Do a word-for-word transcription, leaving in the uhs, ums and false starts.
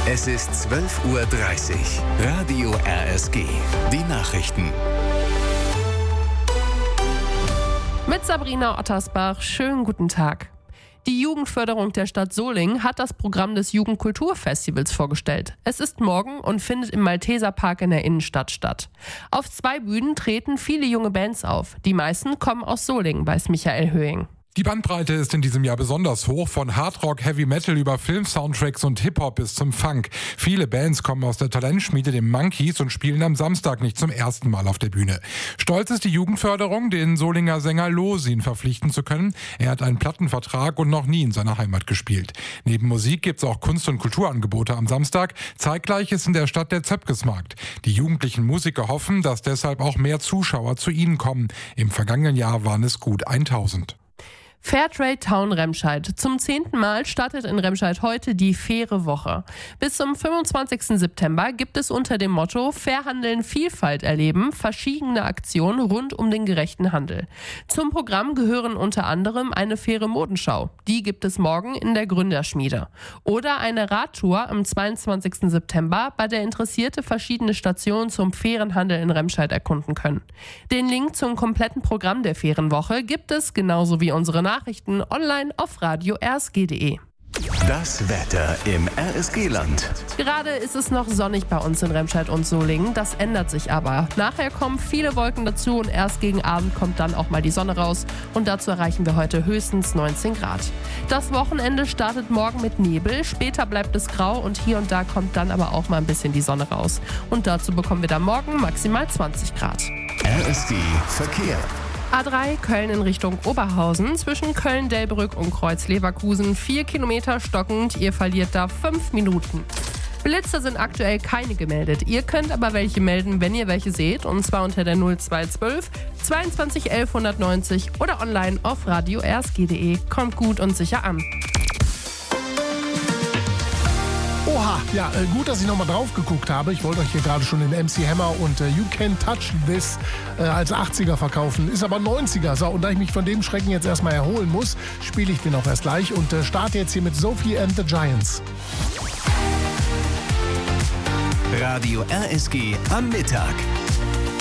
Es ist zwölf Uhr dreißig. Radio R S G. Die Nachrichten. Mit Sabrina Ottersbach. Schönen guten Tag. Die Jugendförderung der Stadt Solingen hat das Programm des Jugendkulturfestivals vorgestellt. Es ist morgen und findet im Malteserpark in der Innenstadt statt. Auf zwei Bühnen treten viele junge Bands auf. Die meisten kommen aus Solingen, weiß Michael Höhing. Die Bandbreite ist in diesem Jahr besonders hoch, von Hardrock, Heavy Metal über Film-Soundtracks und Hip-Hop bis zum Funk. Viele Bands kommen aus der Talentschmiede, den Monkeys, und spielen am Samstag nicht zum ersten Mal auf der Bühne. Stolz ist die Jugendförderung, den Solinger Sänger Losin verpflichten zu können. Er hat einen Plattenvertrag und noch nie in seiner Heimat gespielt. Neben Musik gibt's auch Kunst- und Kulturangebote am Samstag. Zeitgleich ist in der Stadt der Zöpkesmarkt. Die jugendlichen Musiker hoffen, dass deshalb auch mehr Zuschauer zu ihnen kommen. Im vergangenen Jahr waren es gut tausend. Fairtrade Town Remscheid. Zum zehnten Mal startet in Remscheid heute die Faire Woche. Bis zum fünfundzwanzigsten September gibt es unter dem Motto Fairhandeln, Vielfalt erleben verschiedene Aktionen rund um den gerechten Handel. Zum Programm gehören unter anderem eine faire Modenschau. Die gibt es morgen in der Gründerschmiede. Oder eine Radtour am zweiundzwanzigsten September, bei der Interessierte verschiedene Stationen zum fairen Handel in Remscheid erkunden können. Den Link zum kompletten Programm der Fairen Woche gibt es, genauso wie unsere Nachrichten, online auf radio r s g punkt d e. Das Wetter im R S G-Land. Gerade ist es noch sonnig bei uns in Remscheid und Solingen. Das ändert sich aber. Nachher kommen viele Wolken dazu und erst gegen Abend kommt dann auch mal die Sonne raus. Und dazu erreichen wir heute höchstens neunzehn Grad. Das Wochenende startet morgen mit Nebel. Später bleibt es grau und hier und da kommt dann aber auch mal ein bisschen die Sonne raus. Und dazu bekommen wir dann morgen maximal zwanzig Grad. R S G Verkehr. A drei Köln in Richtung Oberhausen, zwischen Köln-Delbrück und Kreuz-Leverkusen vier Kilometer stockend, ihr verliert da fünf Minuten. Blitze sind aktuell keine gemeldet, ihr könnt aber welche melden, wenn ihr welche seht, und zwar unter der null zwei zwölf zweiundzwanzig elf hundertneunzig oder online auf radio r s g punkt d e. Kommt gut und sicher an. Oha, ja, äh, gut, dass ich nochmal drauf geguckt habe. Ich wollte euch hier gerade schon den M C Hammer und äh, You Can Touch This äh, als achtziger verkaufen. Ist aber neunziger. So, und da ich mich von dem Schrecken jetzt erstmal erholen muss, spiele ich den auch erst gleich und äh, starte jetzt hier mit Sophie and the Giants. Radio R S G am Mittag.